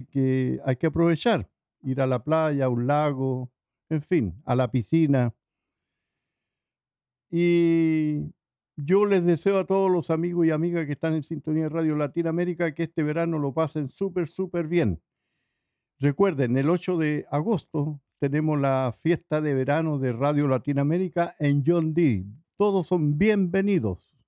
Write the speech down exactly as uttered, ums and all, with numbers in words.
que hay que aprovechar, ir a la playa, a un lago, en fin, a la piscina. Y yo les deseo a todos los amigos y amigas que están en sintonía de Radio Latinoamérica que este verano lo pasen súper, súper bien. Recuerden, el ocho de agosto tenemos la fiesta de verano de Radio Latinoamérica en John D. Todos son bienvenidos.